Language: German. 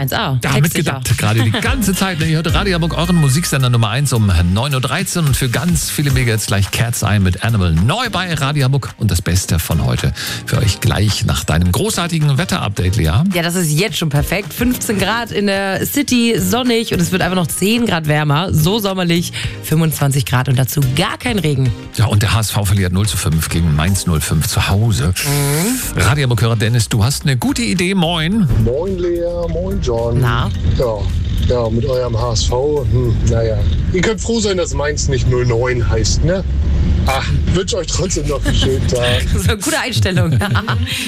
1A. Ja, mitgedacht, gerade die ganze Zeit. Ihr hört Radio Hamburg, euren Musiksender Nummer 1 um 9.13 Uhr. Und für ganz viele Mega jetzt gleich Cat's Eye mit Animal. Neu bei Radio Hamburg. Und das Beste von heute für euch gleich nach deinem großartigen Wetter-Update, Lea. Ja, das ist jetzt schon perfekt. 15 Grad in der City, sonnig und es wird einfach noch 10 Grad wärmer. So sommerlich, 25 Grad und dazu gar kein Regen. Ja, und der HSV verliert 0:5 gegen Mainz 05 zu Hause. Radio Hamburg-Hörer Dennis, du hast eine gute Idee. Moin. Moin Lea, moin John. Na? Ja, mit eurem HSV, naja. Ihr könnt froh sein, dass Mainz nicht 09 heißt, ne? Wünsche euch trotzdem noch einen schönen Tag. Das ist eine gute Einstellung.